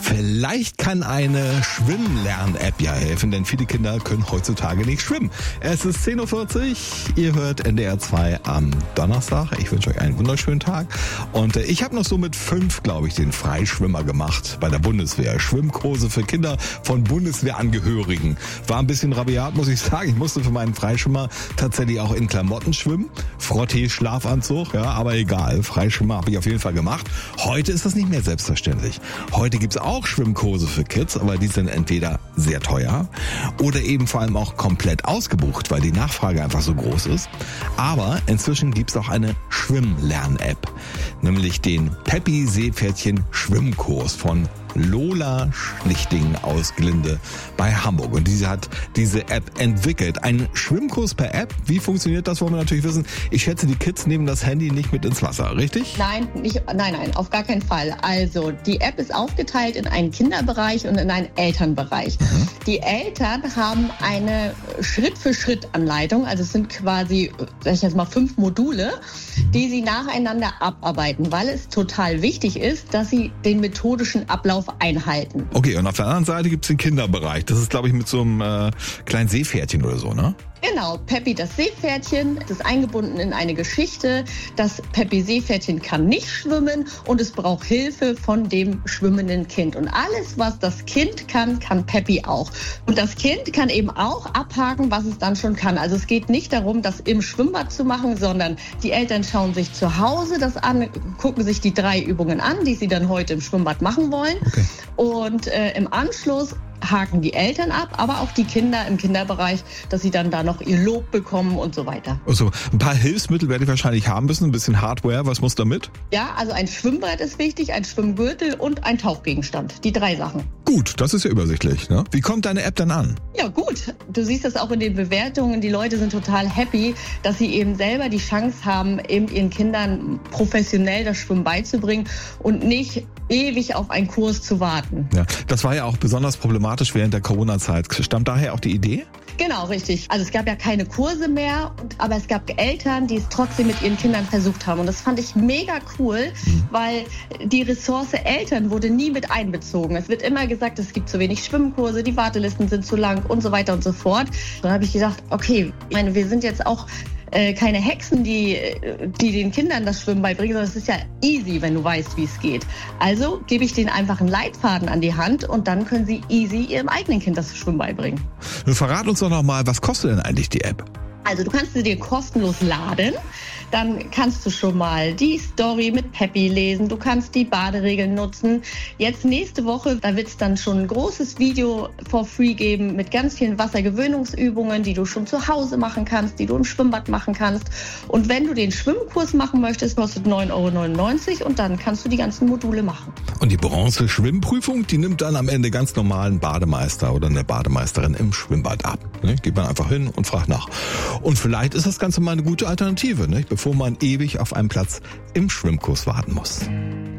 Vielleicht kann eine Schwimmlern-App ja helfen, denn viele Kinder können heutzutage nicht schwimmen. Es ist 10.40 Uhr, ihr hört NDR 2 am Donnerstag. Ich wünsche euch einen wunderschönen Tag. Und ich habe noch so mit 5, glaube ich, den Freischwimmer gemacht bei der Bundeswehr. Schwimmkurse für Kinder von Bundeswehrangehörigen. War ein bisschen rabiat, muss ich sagen. Ich musste für meinen Freischwimmer tatsächlich auch in Klamotten schwimmen. Frottee, Schlafanzug, ja, aber egal. Freischwimmer habe ich auf jeden Fall gemacht. Heute ist das nicht mehr selbstverständlich. Heute gibt's auch Schwimmkurse für Kids, aber die sind entweder sehr teuer oder eben vor allem auch komplett ausgebucht, weil die Nachfrage einfach so groß ist. Aber inzwischen gibt's auch eine Schwimmlern-App, nämlich den Peppi Seepferdchen Schwimmkurs von Lola Schlichting aus Glinde bei Hamburg. Und diese hat diese App entwickelt. Ein Schwimmkurs per App. Wie funktioniert das, wollen wir natürlich wissen. Ich schätze, die Kids nehmen das Handy nicht mit ins Wasser, richtig? Nein, auf gar keinen Fall. Also, die App ist aufgeteilt in einen Kinderbereich und in einen Elternbereich. Die Eltern haben eine Schritt-für-Schritt-Anleitung. Also, es sind quasi, sag ich jetzt mal, 5 Module, die sie nacheinander abarbeiten, weil es total wichtig ist, dass sie den methodischen Ablauf einhalten. Okay, und auf der anderen Seite gibt's den Kinderbereich. Das ist, glaube ich, mit so einem kleinen Seepferdchen oder so, ne? Genau, Peppi das Seepferdchen ist eingebunden in eine Geschichte. Das Peppi Seepferdchen kann nicht schwimmen und es braucht Hilfe von dem schwimmenden Kind. Und alles, was das Kind kann, kann Peppi auch. Und das Kind kann eben auch abhaken, was es dann schon kann. Also es geht nicht darum, das im Schwimmbad zu machen, sondern die Eltern schauen sich zu Hause das an, gucken sich die 3 Übungen an, die sie dann heute im Schwimmbad machen wollen. Okay. Und im Anschluss haken die Eltern ab, aber auch die Kinder im Kinderbereich, dass sie dann da noch ihr Lob bekommen und so weiter. Also ein paar Hilfsmittel werde ich wahrscheinlich haben müssen, ein bisschen Hardware. Was muss da mit? Ja, also ein Schwimmbrett ist wichtig, ein Schwimmgürtel und ein Tauchgegenstand. Die 3 Sachen. Gut, das ist ja übersichtlich, ne? Wie kommt deine App dann an? Ja gut, du siehst das auch in den Bewertungen. Die Leute sind total happy, dass sie eben selber die Chance haben, eben ihren Kindern professionell das Schwimmen beizubringen und nicht ewig auf einen Kurs zu warten. Ja, das war ja auch besonders problematisch während der Corona-Zeit. Stammt daher auch die Idee? Genau, richtig. Also es gab ja keine Kurse mehr, aber es gab Eltern, die es trotzdem mit ihren Kindern versucht haben. Und das fand ich mega cool, weil die Ressource Eltern wurde nie mit einbezogen. Es wird immer gesagt, es gibt zu wenig Schwimmkurse, die Wartelisten sind zu lang und so weiter und so fort. Dann habe ich gedacht, okay, ich meine, wir sind jetzt auch keine Hexen, die den Kindern das Schwimmen beibringen, sondern es ist ja easy, wenn du weißt, wie es geht. Also gebe ich denen einfach einen Leitfaden an die Hand und dann können sie easy ihrem eigenen Kind das Schwimmen beibringen. Verrat uns doch noch mal, was kostet denn eigentlich die App? Also du kannst sie dir kostenlos laden, dann kannst du schon mal die Story mit Peppi lesen, du kannst die Baderegeln nutzen. Jetzt nächste Woche, da wird es dann schon ein großes Video for free geben mit ganz vielen Wassergewöhnungsübungen, die du schon zu Hause machen kannst, die du im Schwimmbad machen kannst. Und wenn du den Schwimmkurs machen möchtest, kostet 9,99 € und dann kannst du die ganzen Module machen. Und die Bronze-Schwimmprüfung, die nimmt dann am Ende ganz normal einen Bademeister oder eine Bademeisterin im Schwimmbad ab. Ne? Geht man einfach hin und fragt nach. Und vielleicht ist das Ganze mal eine gute Alternative, ne? Bevor man ewig auf einem Platz im Schwimmkurs warten muss.